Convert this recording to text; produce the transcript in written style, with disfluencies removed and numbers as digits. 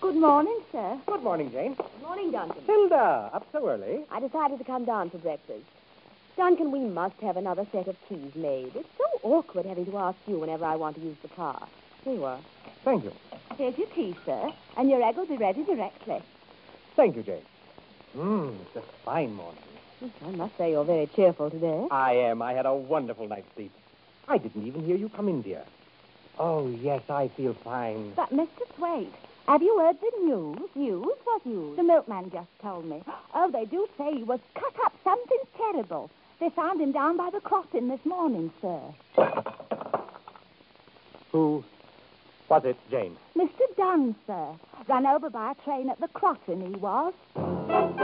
Good morning, sir. Good morning, Jane. Good morning, Duncan. Hilda, up so early. I decided to come down for breakfast. Duncan, we must have another set of keys made. It's so awkward having to ask you whenever I want to use the car. Here you are. Thank you. Here's your tea, sir, and your egg will be ready directly. Thank you, Jane. It's a fine morning. I must say you're very cheerful today. I am. I had a wonderful night's sleep. I didn't even hear you come in, dear. Oh, yes, I feel fine. But, Mr. Thwaite, have you heard the news? News? What news? The milkman just told me. Oh, they do say he was cut up something terrible. They found him down by the crossing this morning, sir. Who was it, Jane? Mr. Dunn, sir. Run over by a train at the crossing, he was.